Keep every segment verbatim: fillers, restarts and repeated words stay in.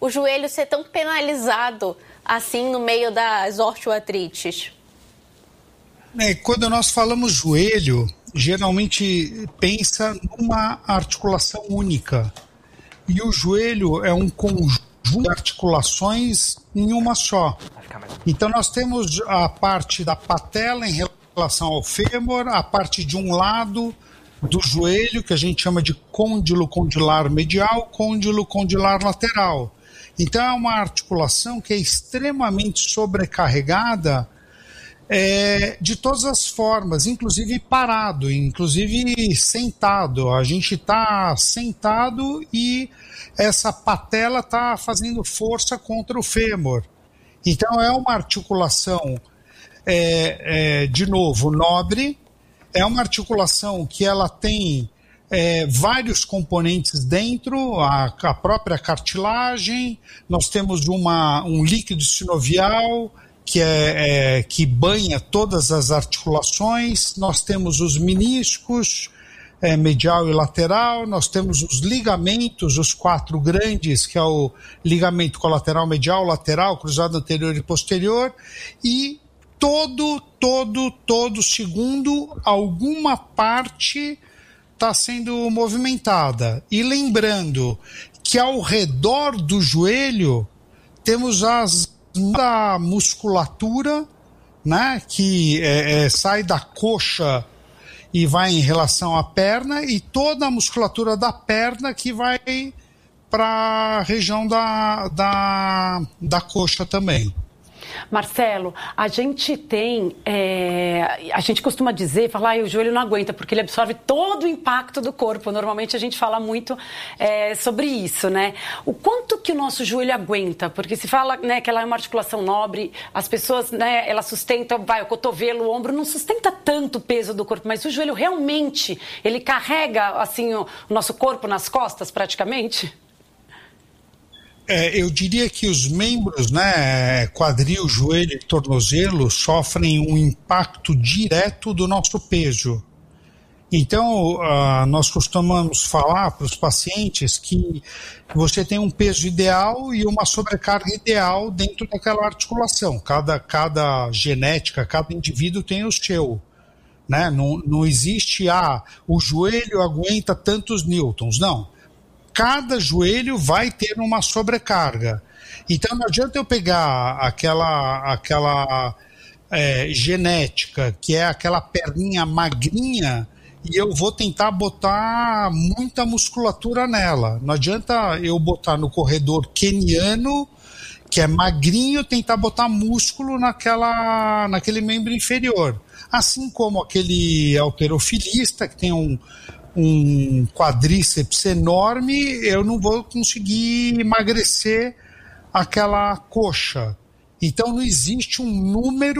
o joelho ser tão penalizado assim no meio das osteoartrites? É, quando nós falamos joelho, geralmente pensa numa articulação única. E o joelho é um conjunto de articulações em uma só. Então nós temos a parte da patela em relação ao fêmur, a parte de um lado do joelho, que a gente chama de côndilo condilar medial, côndilo condilar lateral. Então é uma articulação que é extremamente sobrecarregada é, de todas as formas, inclusive parado, inclusive sentado. A gente está sentado e essa patela está fazendo força contra o fêmur. Então é uma articulação, é, é, de novo, nobre, é uma articulação que ela tem é, vários componentes dentro, a, a própria cartilagem, nós temos uma, um líquido sinovial que, é, é, que banha todas as articulações, nós temos os meniscos, É, medial e lateral, nós temos os ligamentos, os quatro grandes, que é o ligamento colateral medial, lateral, cruzado anterior e posterior, e todo, todo, todo segundo alguma parte está sendo movimentada. E lembrando que ao redor do joelho temos as da musculatura, né, que é, é, sai da coxa e vai em relação à perna, e toda a musculatura da perna que vai para a região da, da, da coxa também. Marcelo, a gente tem, é, a gente costuma dizer, falar, ah, o joelho não aguenta, porque ele absorve todo o impacto do corpo. Normalmente a gente fala muito é, sobre isso, né? O quanto que o nosso joelho aguenta? Porque se fala, né, que ela é uma articulação nobre, as pessoas, né, ela sustenta, vai, o cotovelo, o ombro, não sustenta tanto o peso do corpo, mas o joelho realmente, ele carrega, assim, o, o nosso corpo nas costas, praticamente? É, eu diria que os membros, né, quadril, joelho e tornozelo, sofrem um impacto direto do nosso peso. Então, uh, nós costumamos falar para os pacientes que você tem um peso ideal e uma sobrecarga ideal dentro daquela articulação. Cada, cada genética, cada indivíduo tem o seu. Né? Não, não existe, ah, o joelho aguenta tantos newtons, não. Cada joelho vai ter uma sobrecarga. Então não adianta eu pegar aquela, aquela é, genética, que é aquela perninha magrinha, e eu vou tentar botar muita musculatura nela. Não adianta eu botar no corredor queniano, que é magrinho, tentar botar músculo naquela, naquele membro inferior. Assim como aquele halterofilista, que tem um um quadríceps enorme, eu não vou conseguir emagrecer aquela coxa. Então não existe um número,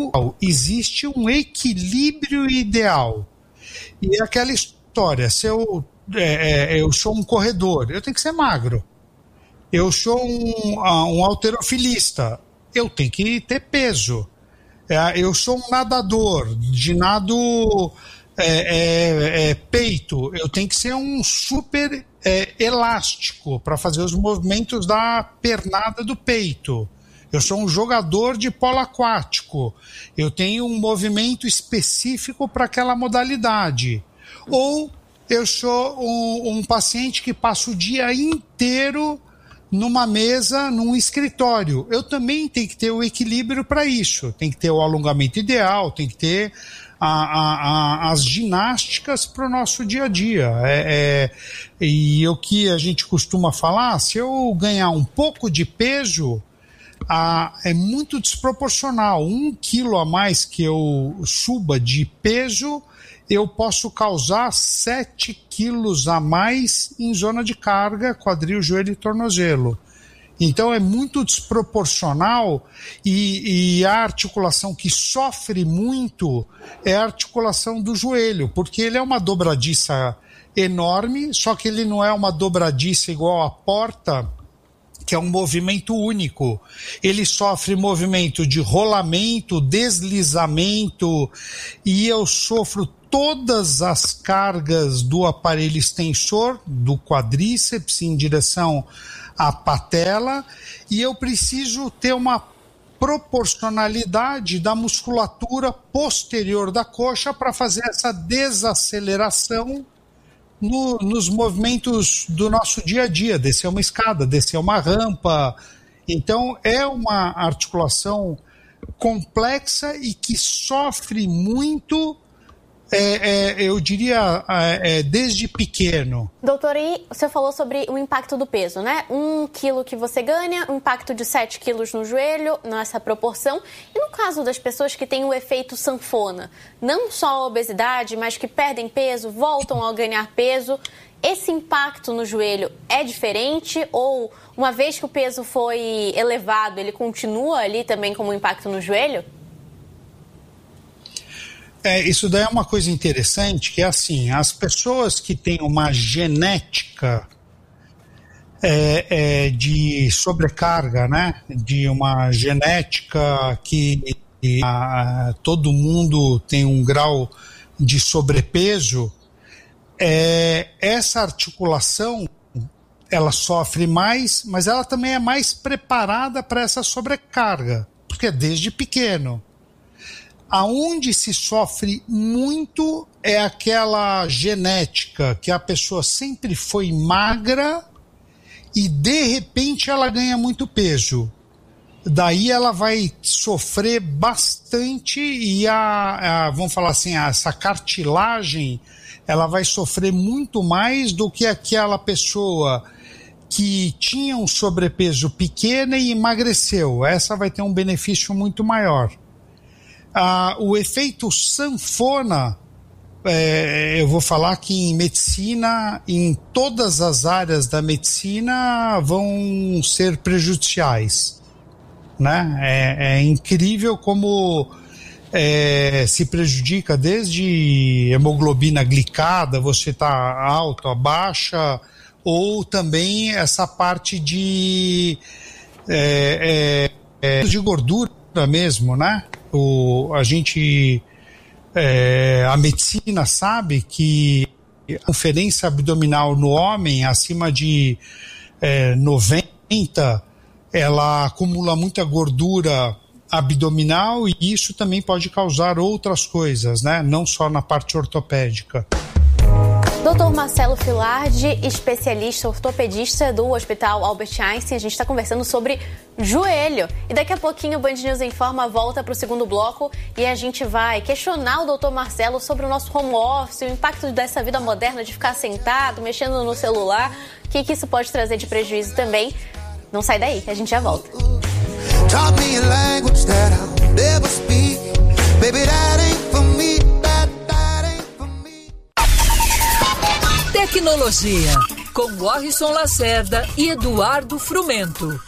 existe um equilíbrio ideal. E é aquela história, se eu, é, eu sou um corredor, eu tenho que ser magro. Eu sou um, um halterofilista, eu tenho que ter peso. É, eu sou um nadador, de nado... É, é, é, peito, eu tenho que ser um super é, elástico para fazer os movimentos da pernada do peito. Eu sou um jogador de polo aquático, eu tenho um movimento específico para aquela modalidade. Ou eu sou um, um paciente que passa o dia inteiro numa mesa, num escritório. Eu também tenho que ter o equilíbrio para isso. Tem que ter o alongamento ideal, tem que ter A, a, a, as ginásticas para o nosso dia a dia. É, é, e o que a gente costuma falar, se eu ganhar um pouco de peso, a, é muito desproporcional. Um quilo a mais que eu suba de peso, eu posso causar sete quilos a mais em zona de carga, quadril, joelho e tornozelo. Então é muito desproporcional, e, e a articulação que sofre muito é a articulação do joelho, porque ele é uma dobradiça enorme, só que ele não é uma dobradiça igual a porta, que é um movimento único. Ele sofre movimento de rolamento, deslizamento, e eu sofro todas as cargas do aparelho extensor, do quadríceps em direção a patela, e eu preciso ter uma proporcionalidade da musculatura posterior da coxa para fazer essa desaceleração no, nos movimentos do nosso dia a dia, descer uma escada, descer uma rampa. Então é uma articulação complexa e que sofre muito, é, é, eu diria, é, desde pequeno. Doutor, e você falou sobre o impacto do peso, né? Um quilo que você ganha, um impacto de sete quilos no joelho, nessa proporção. E no caso das pessoas que têm o efeito sanfona, não só a obesidade, mas que perdem peso, voltam a ganhar peso, esse impacto no joelho é diferente? Ou uma vez que o peso foi elevado, ele continua ali também como impacto no joelho? É, isso daí é uma coisa interessante, que é assim, as pessoas que têm uma genética é, é, de sobrecarga, né, de uma genética que a, todo mundo tem um grau de sobrepeso, é, essa articulação, ela sofre mais, mas ela também é mais preparada para essa sobrecarga, porque é desde pequeno. Aonde se sofre muito é aquela genética que a pessoa sempre foi magra e de repente ela ganha muito peso. Daí ela vai sofrer bastante e a, a vamos falar assim, essa cartilagem, ela vai sofrer muito mais do que aquela pessoa que tinha um sobrepeso pequeno e emagreceu. Essa vai ter um benefício muito maior. Ah, o efeito sanfona, é, eu vou falar que em medicina, em todas as áreas da medicina, vão ser prejudiciais, né? É, é incrível como é, se prejudica desde hemoglobina glicada, você está alto, baixa, ou também essa parte de, é, é, de gordura mesmo, né? O, a gente, é, a medicina sabe que a conferência abdominal no homem acima de é, noventa, ela acumula muita gordura abdominal e isso também pode causar outras coisas, né? Não só na parte ortopédica. doutor Marcelo Filardi, especialista ortopedista do Hospital Albert Einstein. A gente está conversando sobre joelho. E daqui a pouquinho o Band News Informa volta para o segundo bloco e a gente vai questionar o doutor Marcelo sobre o nosso home office, o impacto dessa vida moderna de ficar sentado, mexendo no celular, o que, que isso pode trazer de prejuízo também. Não sai daí, que a gente já volta. Tecnologia, com Warrison Lacerda e Eduardo Frumento.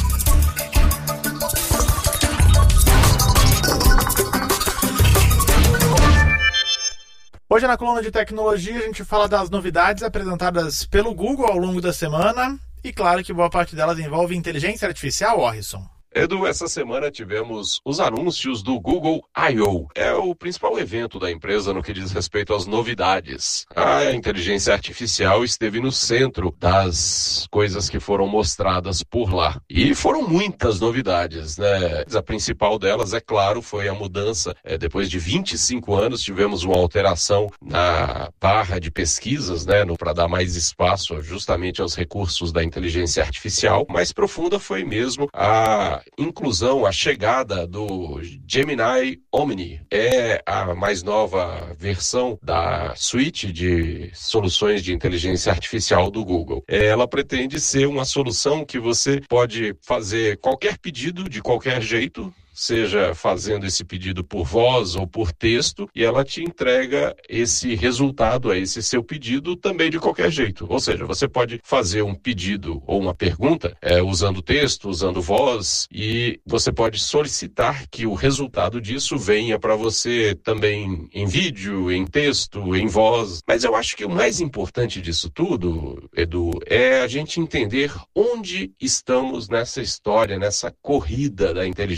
Hoje na coluna de tecnologia a gente fala das novidades apresentadas pelo Google ao longo da semana e claro que boa parte delas envolve inteligência artificial, Warrison. Edu, essa semana tivemos os anúncios do Google I O É o principal evento da empresa no que diz respeito às novidades. A inteligência artificial esteve no centro das coisas que foram mostradas por lá. E foram muitas novidades, né? A principal delas, é claro, foi a mudança. É, depois de vinte e cinco anos, tivemos uma alteração na barra de pesquisas, né? Para dar mais espaço justamente aos recursos da inteligência artificial. Mais profunda foi mesmo a inclusão, a chegada do Gemini Omni. É a mais nova versão da suite de soluções de inteligência artificial do Google. Ela pretende ser uma solução que você pode fazer qualquer pedido de qualquer jeito, seja fazendo esse pedido por voz ou por texto, e ela te entrega esse resultado, esse seu pedido também de qualquer jeito. Ou seja, você pode fazer um pedido ou uma pergunta é, usando texto, usando voz, e você pode solicitar que o resultado disso venha para você também em vídeo, em texto, em voz. Mas eu acho que o mais importante disso tudo, Edu, é a gente entender onde estamos nessa história, nessa corrida da inteligência artificial.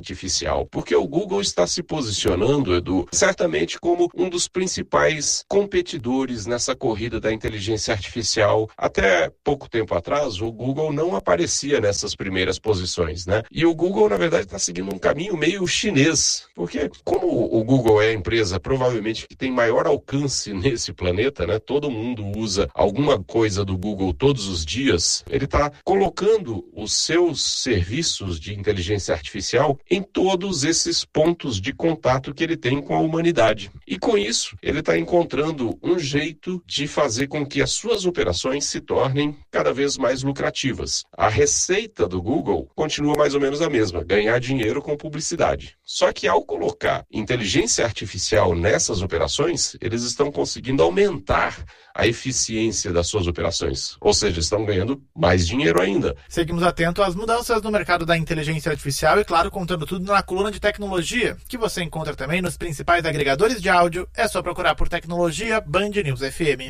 artificial, porque o Google está se posicionando, Edu, certamente como um dos principais competidores nessa corrida da inteligência artificial. Até pouco tempo atrás, o Google não aparecia nessas primeiras posições, né? E o Google, na verdade, está seguindo um caminho meio chinês, porque como o Google é a empresa provavelmente que tem maior alcance nesse planeta, né? Todo mundo usa alguma coisa do Google todos os dias, ele está colocando os seus serviços de inteligência artificial em todos esses pontos de contato que ele tem com a humanidade. E com isso, ele está encontrando um jeito de fazer com que as suas operações se tornem cada vez mais lucrativas. A receita do Google continua mais ou menos a mesma, ganhar dinheiro com publicidade. Só que ao colocar inteligência artificial nessas operações, eles estão conseguindo aumentar a eficiência das suas operações. Ou seja, estão ganhando mais dinheiro ainda. Seguimos atentos às mudanças no mercado da inteligência artificial e, claro, contando tudo na coluna de tecnologia, que você encontra também nos principais agregadores de áudio. É só procurar por Tecnologia Band News F M.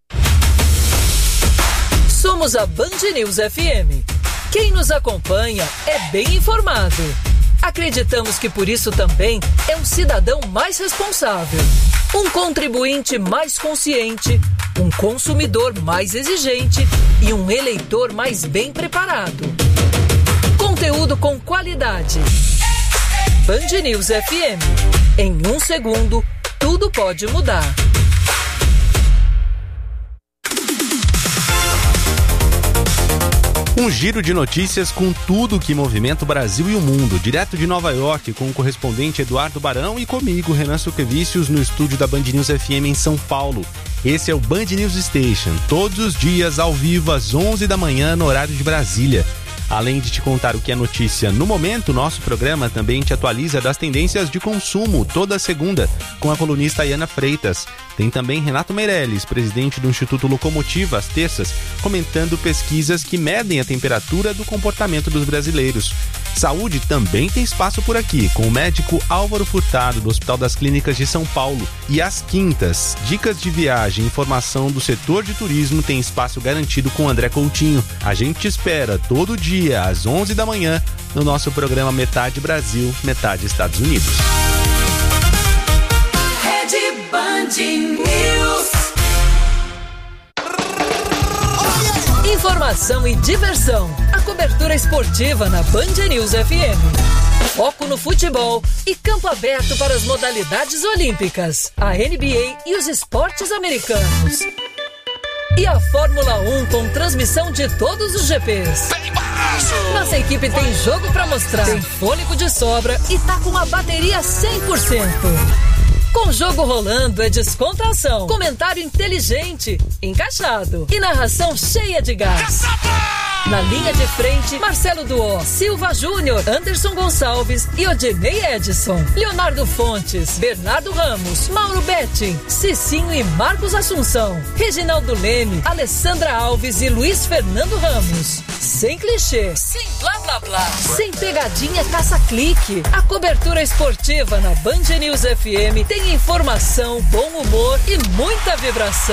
Somos a Band News F M. Quem nos acompanha é bem informado. Acreditamos que por isso também é um cidadão mais responsável, um contribuinte mais consciente, um consumidor mais exigente e um eleitor mais bem preparado. Conteúdo com qualidade. Band News F M. Em um segundo, tudo pode mudar. Um giro de notícias com tudo que movimenta o Brasil e o mundo. Direto de Nova York, com o correspondente Eduardo Barão e comigo, Renan Suquevicius, no estúdio da Band News F M em São Paulo. Esse é o Band News Station, todos os dias ao vivo às onze da manhã no horário de Brasília. Além de te contar o que é notícia no momento, nosso programa também te atualiza das tendências de consumo toda segunda, com a colunista Ayana Freitas. Tem também Renato Meirelles, presidente do Instituto Locomotiva, às terças, comentando pesquisas que medem a temperatura do comportamento dos brasileiros. Saúde também tem espaço por aqui, com o médico Álvaro Furtado, do Hospital das Clínicas de São Paulo. E às quintas, dicas de viagem e informação do setor de turismo tem espaço garantido com André Coutinho. A gente te espera todo dia, às onze da manhã, no nosso programa Metade Brasil, Metade Estados Unidos. Rede Band News. Informação e diversão. A cobertura esportiva na Band News F M. Foco no futebol e campo aberto para as modalidades olímpicas, a N B A e os esportes americanos. E a Fórmula um com transmissão de todos os G Ps. Nossa equipe tem jogo pra mostrar, tem fôlego de sobra e tá com a bateria cem por cento. Com o jogo rolando é descontração, comentário inteligente, encaixado e narração cheia de gás. Na linha de frente, Marcelo Duó, Silva Júnior, Anderson Gonçalves e Odinei Edson. Leonardo Fontes, Bernardo Ramos, Mauro Betting, Cicinho e Marcos Assunção. Reginaldo Leme, Alessandra Alves e Luiz Fernando Ramos. Sem clichê, sem blá blá blá, sem pegadinha caça-clique. A cobertura esportiva na Band News F M tem informação, bom humor e muita vibração.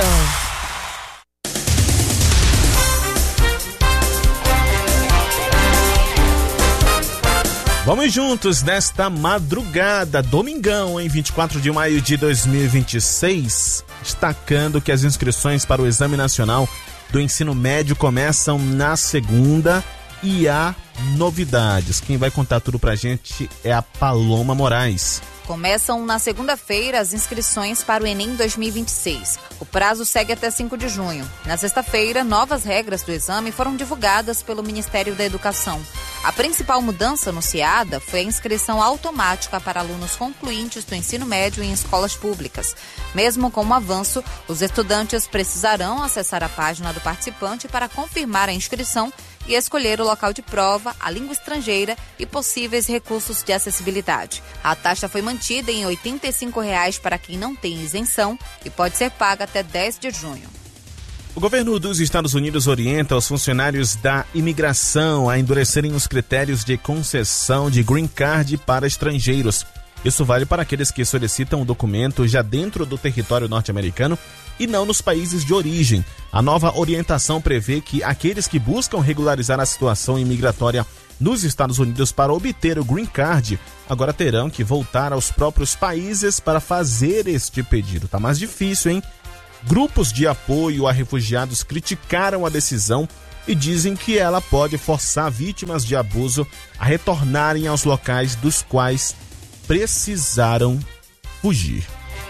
Vamos juntos nesta madrugada, domingão, em vinte e quatro de maio de dois mil e vinte e seis, destacando que as inscrições para o Exame Nacional do Ensino Médio começam na segunda e há novidades. Quem vai contar tudo pra gente é a Paloma Moraes. Começam na segunda-feira as inscrições para o Enem dois mil e vinte e seis. O prazo segue até cinco de junho. Na sexta-feira, novas regras do exame foram divulgadas pelo Ministério da Educação. A principal mudança anunciada foi a inscrição automática para alunos concluintes do ensino médio em escolas públicas. Mesmo com o avanço, os estudantes precisarão acessar a página do participante para confirmar a inscrição e escolher o local de prova, a língua estrangeira e possíveis recursos de acessibilidade. A taxa foi mantida em oitenta e cinco reais para quem não tem isenção e pode ser paga até dez de junho. O governo dos Estados Unidos orienta os funcionários da imigração a endurecerem os critérios de concessão de green card para estrangeiros. Isso vale para aqueles que solicitam o documento já dentro do território norte-americano e não nos países de origem. A nova orientação prevê que aqueles que buscam regularizar a situação imigratória nos Estados Unidos para obter o Green Card agora terão que voltar aos próprios países para fazer este pedido. Tá mais difícil, hein? Grupos de apoio a refugiados criticaram a decisão e dizem que ela pode forçar vítimas de abuso a retornarem aos locais dos quais precisaram fugir.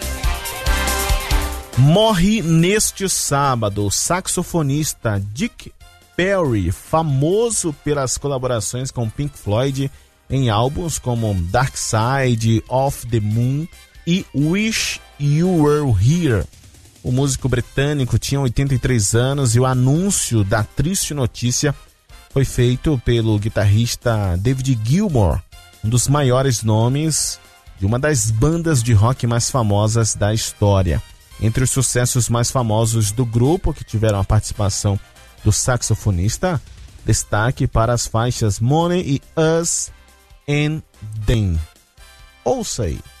Morre neste sábado o saxofonista Dick Perry, famoso pelas colaborações com Pink Floyd em álbuns como Dark Side of the Moon e Wish You Were Here. O músico britânico tinha oitenta e três anos e o anúncio da triste notícia foi feito pelo guitarrista David Gilmour, um dos maiores nomes de uma das bandas de rock mais famosas da história. Entre os sucessos mais famosos do grupo, que tiveram a participação do saxofonista, destaque para as faixas Money e Us and Them. Ouça aí.